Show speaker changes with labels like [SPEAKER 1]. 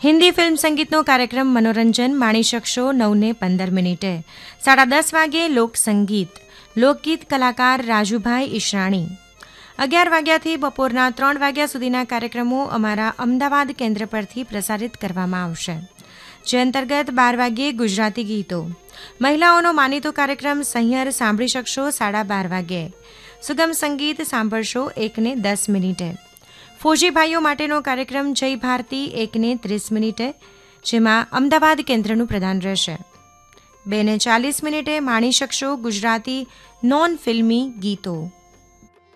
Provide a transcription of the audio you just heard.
[SPEAKER 1] Hindi film સંગીતનો કાર્યક્રમ મનોરંજન માણી શકશો 9:15. 10:30 વાગ્યે લોકસંગીત, લોકગીત કલાકાર રાજુભાઈ ઈશરાણી. 11 વાગ્યાથી બપોરના 3 વાગ્યા સુધીના કાર્યક્રમો અમારા અમદાવાદ કેન્દ્ર પરથી પ્રસારિત કરવામાં આવશે. જે અંતર્ગત 12 વાગ્યે ગુજરાતી ગીતો, મહિલાઓનો માનીતો કાર્યક્રમ સહિયર સાંભળી શકશો 12:30 વાગ્યે. સુગમ સંગીત સાંભળશો 1:10. ફોજી ભાઈઓ માટેનો કાર્યક્રમ જય ભારતી 1:30, જેમાં અમદાવાદ કેન્દ્રનું પ્રદાન રહેશે. 2:40 માણી શકશો ગુજરાતી નોન ફિલ્મી ગીતો.